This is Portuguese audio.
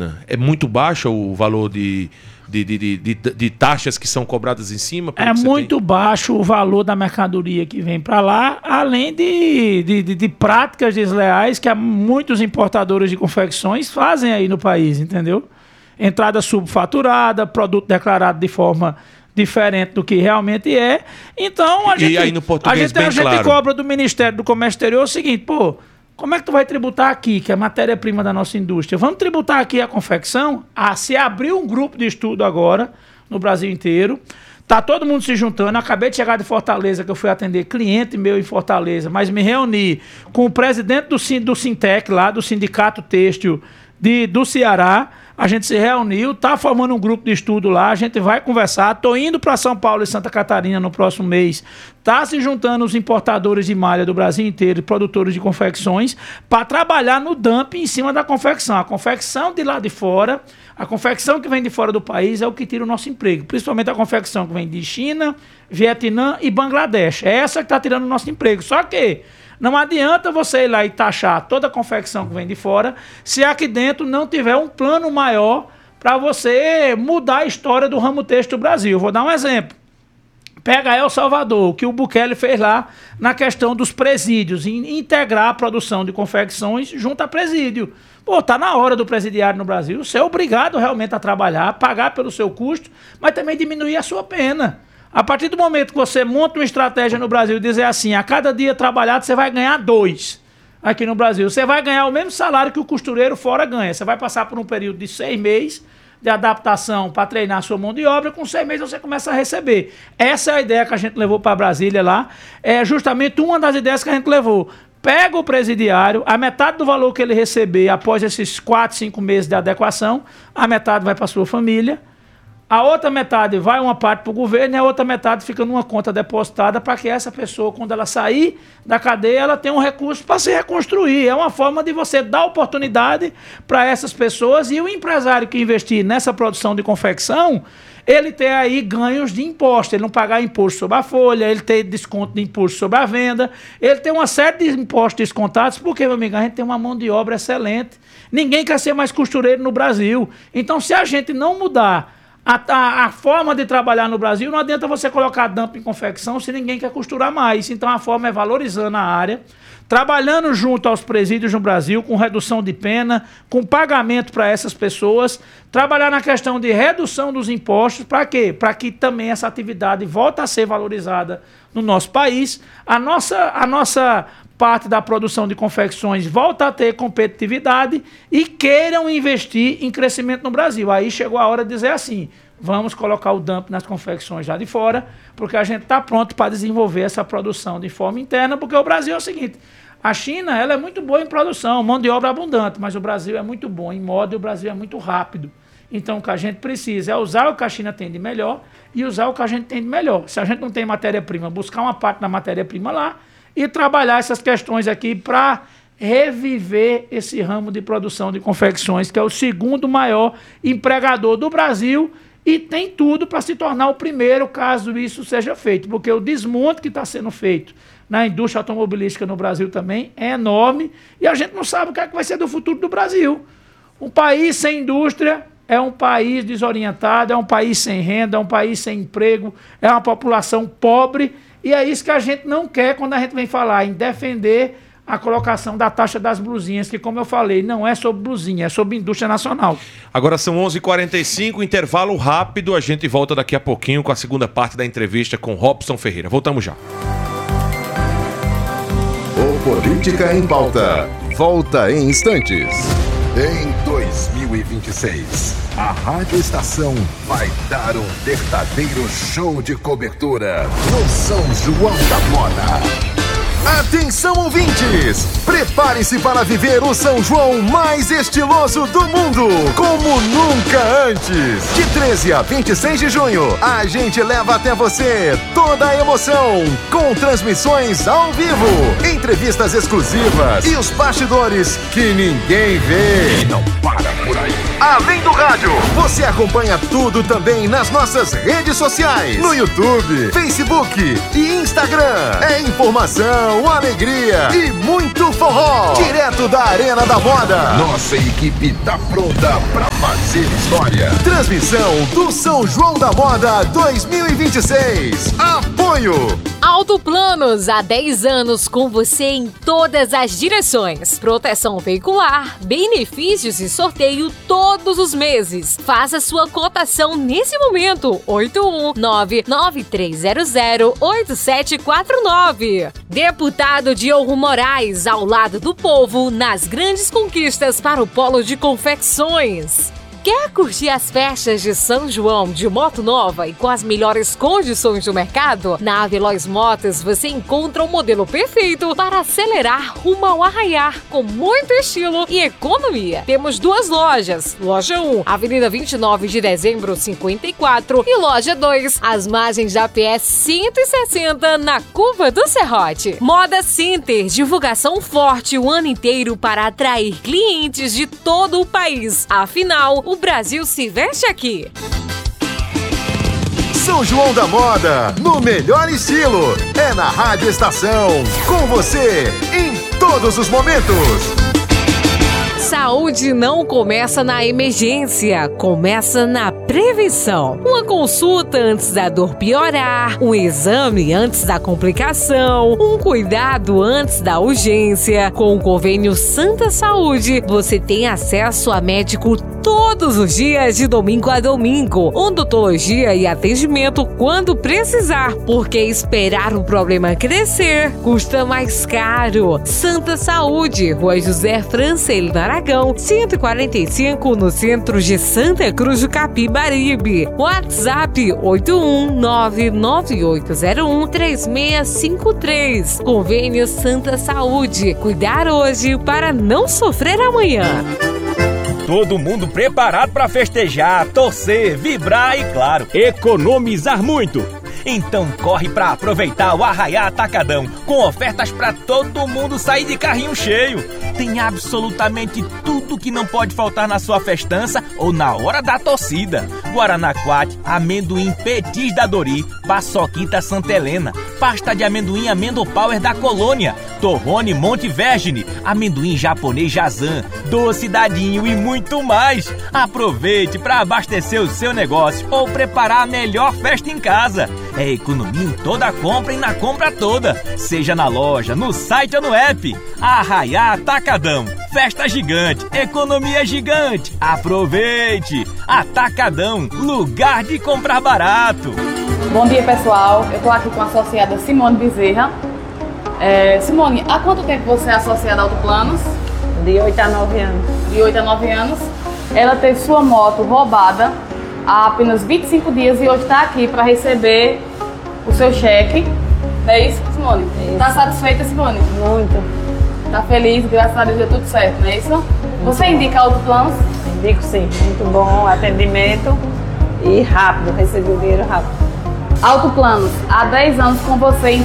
mediana? É muito baixo o valor de taxas que são cobradas em cima? É muito baixo o valor da mercadoria que vem para lá, além de práticas desleais que muitos importadores de confecções fazem aí no país, entendeu? Entrada subfaturada, produto declarado de forma diferente do que realmente é. Então, a gente cobra do Ministério do Comércio Exterior o seguinte, pô, como é que tu vai tributar aqui, que é matéria-prima da nossa indústria? Vamos tributar aqui a confecção? Se abriu um grupo de estudo agora, no Brasil inteiro. Tá todo mundo se juntando. Acabei de chegar de Fortaleza, que eu fui atender cliente meu em Fortaleza, mas me reuni com o presidente do Sintec, lá do Sindicato Têxtil do Ceará. A gente se reuniu, tá formando um grupo de estudo lá, a gente vai conversar. Tô indo para São Paulo e Santa Catarina no próximo mês. Tá se juntando os importadores de malha do Brasil inteiro e produtores de confecções para trabalhar no dumping em cima da confecção. A confecção de lá de fora, a confecção que vem de fora do país é o que tira o nosso emprego. Principalmente a confecção que vem de China, Vietnã e Bangladesh. É essa que está tirando o nosso emprego. Só que não adianta você ir lá e taxar toda a confecção que vem de fora se aqui dentro não tiver um plano maior para você mudar a história do ramo têxtil do Brasil. Vou dar um exemplo. Pega El Salvador, o que o Bukele fez lá na questão dos presídios, em integrar a produção de confecções junto a presídio. Pô, tá na hora do presidiário no Brasil ser obrigado realmente a trabalhar, pagar pelo seu custo, mas também diminuir a sua pena. A partir do momento que você monta uma estratégia no Brasil e dizer assim, a cada dia trabalhado você vai ganhar 2 aqui no Brasil. Você vai ganhar o mesmo salário que o costureiro fora ganha. Você vai passar por um período de 6 meses de adaptação para treinar a sua mão de obra. Com 6 meses você começa a receber. Essa é a ideia que a gente levou para Brasília lá. É justamente uma das ideias que a gente levou. Pega o presidiário, a metade do valor que ele receber após esses 4, 5 meses de adequação, a metade vai para sua família. A outra metade vai uma parte para o governo e a outra metade fica numa conta depositada para que essa pessoa, quando ela sair da cadeia, ela tenha um recurso para se reconstruir. É uma forma de você dar oportunidade para essas pessoas e o empresário que investir nessa produção de confecção, ele ter aí ganhos de imposto, ele não pagar imposto sobre a folha, ele ter desconto de imposto sobre a venda, ele tem uma série de impostos descontados, porque, meu amigo, a gente tem uma mão de obra excelente. Ninguém quer ser mais costureiro no Brasil. Então, se a gente não mudar a forma de trabalhar no Brasil, não adianta você colocar dumping em confecção se ninguém quer costurar mais. Então a forma é valorizando a área, trabalhando junto aos presídios no Brasil, com redução de pena, com pagamento para essas pessoas, trabalhar na questão de redução dos impostos, para quê? Para que também essa atividade volte a ser valorizada no nosso país. A nossa parte da produção de confecções volta a ter competitividade e queiram investir em crescimento no Brasil. Aí chegou a hora de dizer assim, vamos colocar o dumping nas confecções lá de fora, porque a gente está pronto para desenvolver essa produção de forma interna, porque o Brasil é o seguinte, a China ela é muito boa em produção, mão de obra abundante, mas o Brasil é muito bom em moda e o Brasil é muito rápido. Então o que a gente precisa é usar o que a China tem de melhor e usar o que a gente tem de melhor. Se a gente não tem matéria-prima, buscar uma parte da matéria-prima lá, e trabalhar essas questões aqui para reviver esse ramo de produção de confecções, que é o segundo maior empregador do Brasil e tem tudo para se tornar o primeiro caso isso seja feito, porque o desmonte que está sendo feito na indústria automobilística no Brasil também é enorme e a gente não sabe o que é que vai ser do futuro do Brasil. Um país sem indústria é um país desorientado, é um país sem renda, é um país sem emprego, é uma população pobre. E é isso que a gente não quer quando a gente vem falar em defender a colocação da taxa das blusinhas, que, como eu falei, não é sobre blusinha, é sobre indústria nacional. Agora são 11h45, intervalo rápido. A gente volta daqui a pouquinho com a segunda parte da entrevista com Robson Ferreira. Voltamos já. O Política em Pauta volta em instantes. Em 2026, a Rádio Estação vai dar um verdadeiro show de cobertura no São João da Moda. Atenção, ouvintes! Prepare-se para viver o São João mais estiloso do mundo, como nunca antes. De 13 a 26 de junho, a gente leva até você toda a emoção, com transmissões ao vivo, entrevistas exclusivas e os bastidores que ninguém vê. E não para por aí. além do rádio. Você acompanha tudo também nas nossas redes sociais, no YouTube, Facebook e Instagram. É informação, alegria e muito forró. Direto da Arena da Moda. Nossa equipe tá pronta pra fazer história. Transmissão do São João da Moda 2026. Apoio Autoplanos, há 10 anos com você em todas as direções. Proteção veicular, benefícios e sorteio todos os meses. Faça sua cotação nesse momento. 819-9300-8749. Deputado Diogo Moraes, ao lado do povo, nas grandes conquistas para o polo de confecções. Quer curtir as festas de São João de moto nova e com as melhores condições do mercado? Na Veloz Motos você encontra o modelo perfeito para acelerar rumo ao arraiar com muito estilo e economia. Temos 2 lojas. Loja 1, Avenida 29 de Dezembro 54 e Loja 2, às margens da PS 160 na Curva do Serrote. Moda Center, divulgação forte o ano inteiro para atrair clientes de todo o país. Afinal, o Brasil se veste aqui. São João da Moda, no melhor estilo. É na Rádio Estação, com você em todos os momentos. Saúde não começa na emergência, começa na prevenção. Uma consulta antes da dor piorar, um exame antes da complicação, um cuidado antes da urgência. Com o convênio Santa Saúde, você tem acesso a médico todos os dias de domingo a domingo, odontologia e atendimento quando precisar, porque esperar o problema crescer custa mais caro. Santa Saúde, Rua José Francelino Aragão, 145, no centro de Santa Cruz do Capibaribe. WhatsApp 81998013653. Convênio Santa Saúde. Cuidar hoje para não sofrer amanhã. Todo mundo preparado para festejar, torcer, vibrar e, claro, economizar muito. Então corre para aproveitar o Arraiá Atacadão, com ofertas para todo mundo sair de carrinho cheio. Tem absolutamente tudo que não pode faltar na sua festança ou na hora da torcida. Guaraná Quat, amendoim Petis da Dori, paçoquita Santa Helena, pasta de amendoim Amendo Power da Colônia, torrone Monte Vergine, amendoim japonês Jazan, doce dadinho e muito mais. Aproveite para abastecer o seu negócio ou preparar a melhor festa em casa. É economia em toda a compra e na compra toda, seja na loja, no site ou no app. Arraiá Atacadão, festa gigante, economia gigante. Aproveite! Atacadão, lugar de comprar barato. Bom dia, pessoal. Eu estou aqui com a associada Simone Bezerra. Simone, há quanto tempo você é associada a Autoplanos? De 8 a 9 anos. De 8 a 9 anos. Ela teve sua moto roubada há apenas 25 dias e hoje está aqui para receber o seu cheque. Não é isso, Simone? Está satisfeita, Simone? Muito. Está feliz, graças a Deus deu tudo certo, não é isso? Você indica Autoplanos? Indico sim, muito bom atendimento e rápido, recebi o dinheiro rápido. Autoplanos, há 10 anos com você em